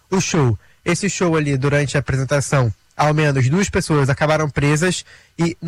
o show. Esse show ali, durante a apresentação, ao menos 2 pessoas acabaram presas e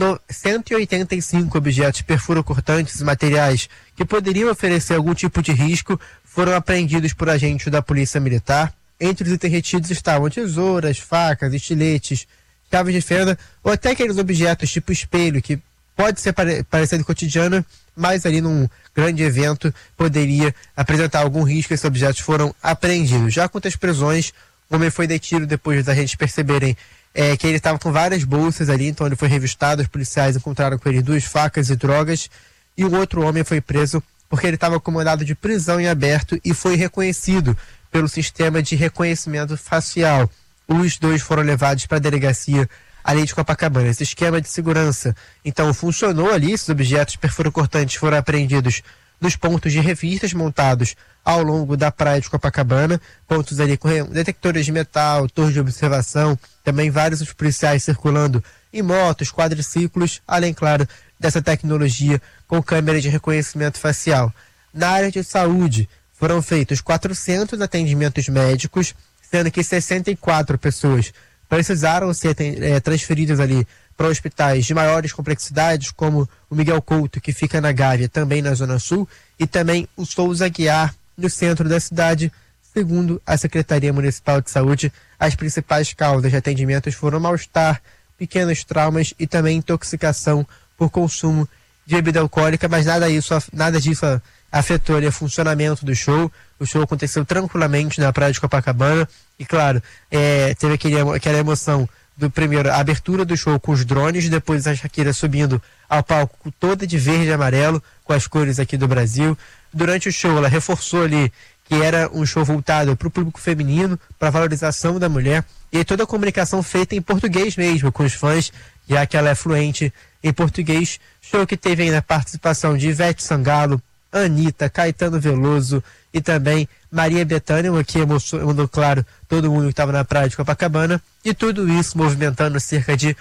185 objetos perfuro-cortantes e materiais que poderiam oferecer algum tipo de risco foram apreendidos por agentes da Polícia Militar. Entre os itens retidos estavam tesouras, facas, estiletes, chaves de fenda ou até aqueles objetos tipo espelho que pode ser parecido cotidiano, mas ali num grande evento poderia apresentar algum risco. Esses objetos foram apreendidos. Já quanto às prisões, o homem foi detido depois dos agentes perceberem que ele estava com várias bolsas ali, então ele foi revistado, os policiais encontraram com ele 2 facas e drogas, e o outro homem foi preso porque ele estava com mandado de prisão em aberto e foi reconhecido pelo sistema de reconhecimento facial. Os 2 foram levados para a delegacia ali de Copacabana. Esse esquema de segurança, então, funcionou ali. Esses objetos perfuro-cortantes foram apreendidos nos pontos de revistas montados ao longo da praia de Copacabana, pontos ali com detectores de metal, torres de observação, também vários os policiais circulando em motos, quadriciclos, além, claro, dessa tecnologia com câmera de reconhecimento facial. Na área de saúde, foram feitos 400 atendimentos médicos, sendo que 64 pessoas precisaram ser transferidas ali para hospitais de maiores complexidades, como o Miguel Couto, que fica na Gávea, também na Zona Sul, e também o Souza Aguiar, no centro da cidade. Segundo a Secretaria Municipal de Saúde, as principais causas de atendimentos foram mal-estar, pequenos traumas e também intoxicação por consumo de bebida alcoólica, mas nada disso afetou ali o funcionamento do show. O show aconteceu tranquilamente na praia de Copacabana e, claro, teve aquela emoção do primeiro, a abertura do show com os drones, depois a Shakira subindo ao palco toda de verde e amarelo, com as cores aqui do Brasil. Durante o show, ela reforçou ali que era um show voltado para o público feminino, para a valorização da mulher, e toda a comunicação feita em português mesmo, com os fãs, já que ela é fluente em português. Show que teve ainda a participação de Ivete Sangalo, Anitta, Caetano Veloso e também Maria Bethânia, o que emocionou, claro, todo mundo que estava na praia de Copacabana, e tudo isso movimentando cerca de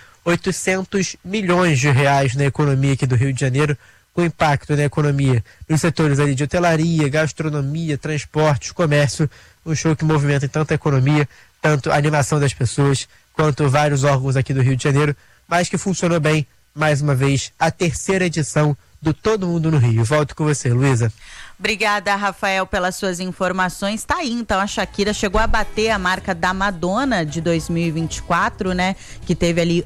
800 milhões de reais na economia aqui do Rio de Janeiro, com impacto na economia nos setores ali de hotelaria, gastronomia, transportes, comércio. Um show que movimenta tanto a economia, tanto a animação das pessoas, quanto vários órgãos aqui do Rio de Janeiro, mas que funcionou bem, mais uma vez, a 3ª edição do Todo Mundo no Rio. Volto com você, Luísa. Obrigada, Rafael, pelas suas informações. Tá aí, então, a Shakira chegou a bater a marca da Madonna de 2024, né? Que teve ali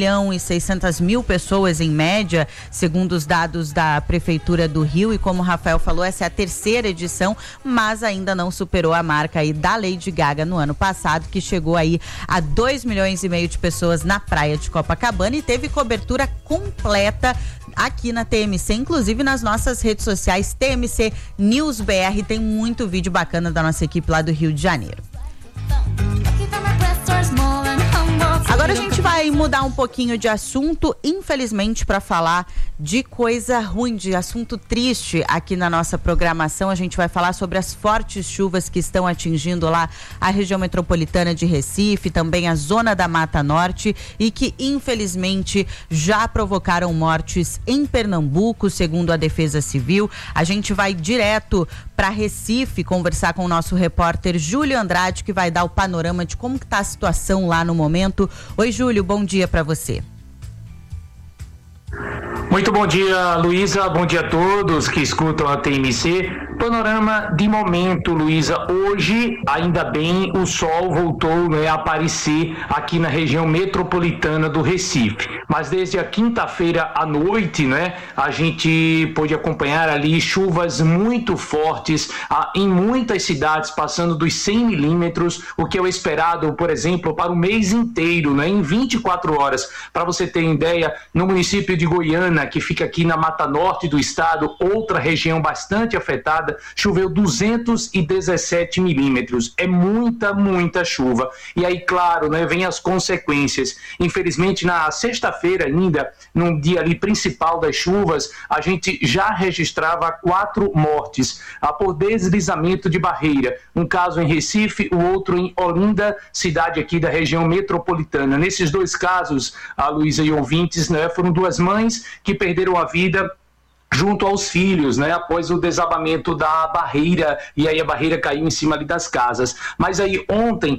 1.600.000 pessoas em média, segundo os dados da Prefeitura do Rio. E como o Rafael falou, essa é a 3ª edição, mas ainda não superou a marca aí da Lady Gaga no ano passado, que chegou aí a 2,5 milhões de pessoas na praia de Copacabana e teve cobertura completa aqui na TMC, inclusive nas nossas redes sociais, TMC News BR, tem muito vídeo bacana da nossa equipe lá do Rio de Janeiro. Agora a gente vai mudar um pouquinho de assunto, infelizmente, para falar de coisa ruim, de assunto triste aqui na nossa programação. A gente vai falar sobre as fortes chuvas que estão atingindo lá a região metropolitana de Recife, também a zona da Mata Norte, e que infelizmente já provocaram mortes em Pernambuco, segundo a Defesa Civil. A gente vai direto para Recife conversar com o nosso repórter Júlio Andrade, que vai dar o panorama de como que está a situação lá no momento. Oi, Júlio, bom dia para você. Muito bom dia, Luísa. Bom dia a todos que escutam a TMC. Panorama de momento, Luísa. Hoje, ainda bem, o sol voltou, né, a aparecer aqui na região metropolitana do Recife. Mas desde a quinta-feira à noite, né, a gente pôde acompanhar ali chuvas muito fortes em muitas cidades, passando dos 100 milímetros, o que é o esperado, por exemplo, para o mês inteiro, né, em 24 horas. Para você ter ideia, no município de Goiânia, que fica aqui na Mata Norte do estado, outra região bastante afetada, choveu 217 milímetros. É muita chuva. E aí, claro, né, vem as consequências. Infelizmente, na sexta-feira ainda, no dia ali principal das chuvas, a gente já registrava 4 mortes por deslizamento de barreira. Um caso em Recife, o outro em Olinda, cidade aqui da região metropolitana. Nesses 2 casos, a Luísa e ouvintes, né, foram 2 mães que perderam a vida junto aos filhos, né, após o desabamento da barreira, e aí a barreira caiu em cima ali das casas. Mas aí ontem